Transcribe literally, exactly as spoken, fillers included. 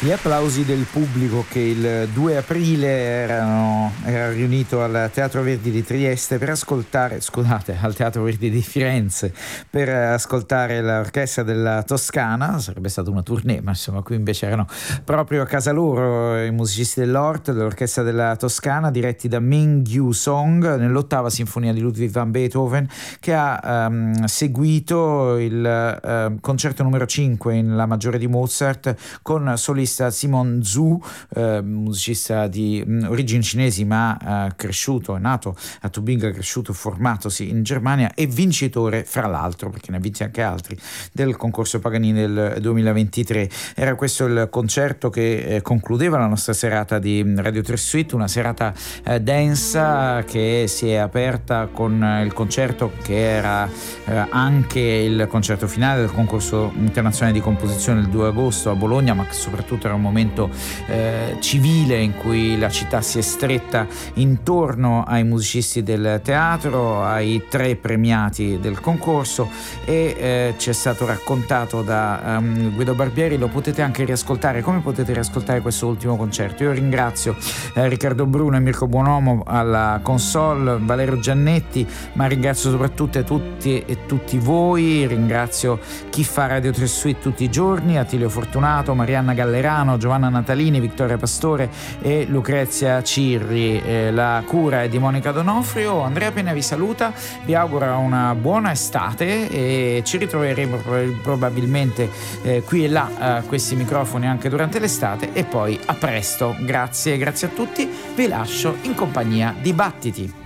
Gli applausi del pubblico che il due aprile erano, era riunito al Teatro Verdi di Trieste per ascoltare, scusate, al Teatro Verdi di Firenze per ascoltare l'orchestra della Toscana. Sarebbe stata una tournée, ma insomma qui invece erano proprio a casa loro i musicisti dell'O R T, dell'orchestra della Toscana, diretti da Ming Yu Song, nell'ottava sinfonia di Ludwig van Beethoven, che ha um, seguito il uh, concerto numero cinque in La maggiore di Mozart con solista Simon Zhu, eh, musicista di mh, origini cinesi ma eh, cresciuto, è nato a Tubinga, cresciuto, formatosi in Germania e vincitore, fra l'altro, perché ne ha vinti anche altri, del concorso Paganini del duemilaventitré. Era questo il concerto che eh, concludeva la nostra serata di Radio tre Suite, una serata eh, densa che si è aperta con eh, il concerto che era eh, anche il concerto finale del concorso internazionale di composizione il due agosto a Bologna, ma che soprattutto era un momento eh, civile in cui la città si è stretta intorno ai musicisti del teatro, ai tre premiati del concorso, e eh, ci è stato raccontato da um, Guido Barbieri. Lo potete anche riascoltare, come potete riascoltare questo ultimo concerto. Io ringrazio eh, Riccardo Bruno e Mirko Buonomo alla console, Valerio Giannetti, ma ringrazio soprattutto tutti e tutti voi. Ringrazio chi fa Radio tre Suite tutti i giorni, Attilio Fortunato, Marianna Gallerano, Giovanna Natalini, Vittoria Pastore e Lucrezia Cirri. Eh, la cura è di Monica Donofrio. Andrea Pena vi saluta, vi augura una buona estate e ci ritroveremo probabilmente eh, qui e là a questi microfoni anche durante l'estate, e poi a presto. Grazie, grazie a tutti, vi lascio in compagnia di Battiti.